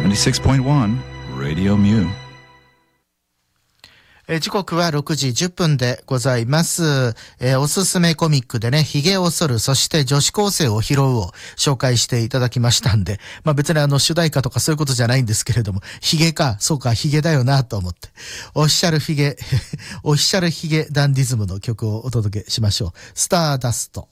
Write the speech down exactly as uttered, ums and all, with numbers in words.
ななじゅうろくてんいち Radio Mu。 えー、時刻はろくじじゅっぷんでございます。えー、おすすめコミックでね、髭を剃る、そして女子高生を拾うを紹介していただきましたんで、まあ別にあの主題歌とかそういうことじゃないんですけれども、髭か、そうか、髭だよなと思って、オフィシャル髭、オフィシャル髭ダンディズムの曲をお届けしましょう。スターダスト。